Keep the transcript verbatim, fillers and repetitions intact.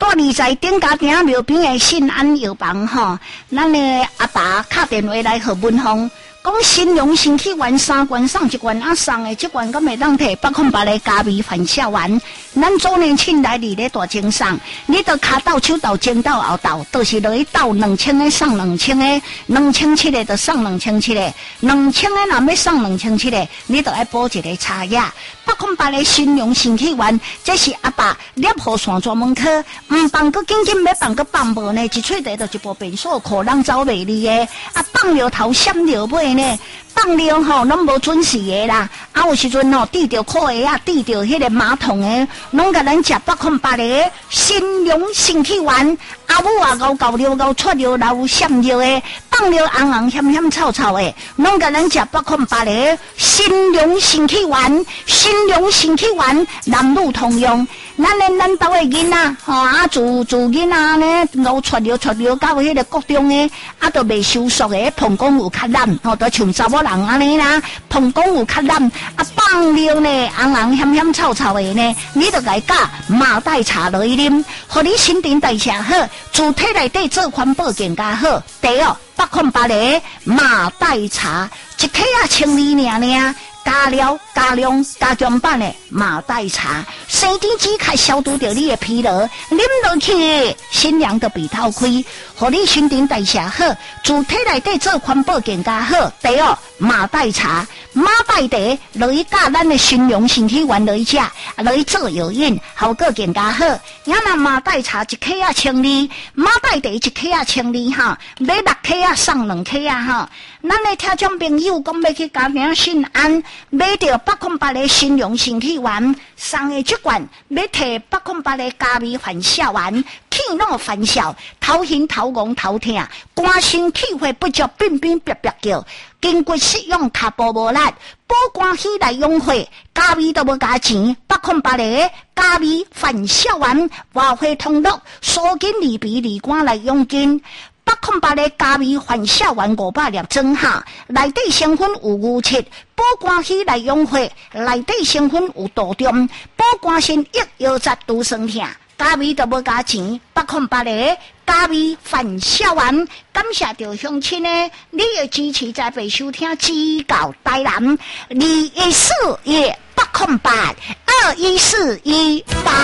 住二在顶家庭庙边的信安药房吼，咱的阿爸打电话来给文芳。讲新荣新去丸三罐送一罐，啊送的这罐敢会当摕八块八的加味反效丸。咱周年庆来里咧大精送，你都卡到手到前到后到，都是落去斗两千的送两千的，两千七的就送两千七的，两千的若要送两千七的，你都要补一个差价。八块八的新荣新去丸，这是阿爸捏好山专门科，唔放个紧紧要放个放无呢，一喙地就一部变数，可人走袂离的，啊放了头闪了尾。放尿吼，拢无准时的啦。啊，有时阵吼，滴着裤鞋啊，滴着迄个马桶的，拢甲咱食八块八的新荣新气丸。阿母啊，高高溜高出溜流闪溜的，放尿红红咸咸臭臭的，拢甲咱食八块八的新荣新气丸。新荣新气丸，男女通用。咱咧咱兜的囡仔吼，啊自自囡仔呢，流出溜出溜到迄个国中的，啊都未收束的，膀胱有较烂，吼，都像查某人安尼啦，膀胱有较烂，啊放尿呢，红红咸咸臭臭的呢，你就来加马黛茶落去啉，互你新陈代谢好，自体内底做环保更加好。第二，八块八的马黛茶，一克啊千二尔尔。加料、加量、加强版的马黛茶，生甜止咳消除掉你的疲劳，啉落去，心凉都鼻头开，互你新陈代谢好，自体内底做环保更加好。第二，马黛茶、马黛茶落去加咱的新荣身体丸落去食，落去做药引，效果更加好。咱那马黛茶一克啊千二，马黛茶一克啊千二哈，买六克啊送两克啊哈。咱的听众朋友讲要去家庭信安。买到八块八的新荣身体丸，送的这罐要摕八块八的加味反效丸，气脑反效，头晕头晕头痛，肝肾气血不足，乒乒啪啪叫，筋骨适用脚步无力，补肝气来养血，加味都无加钱，八块八的加味反效丸，活血通络，疏筋利鼻利肝来养筋。八块八的加味反效丸五百粒装下，内底成分有牛七，补肝气来养血；内底成分有杜仲，补肝肾益腰脊拄酸痛。加味都无加钱，八块八的加味反效丸。感谢着乡亲呢，你的支持才被收听指教台南二一四一八块八二一四一八。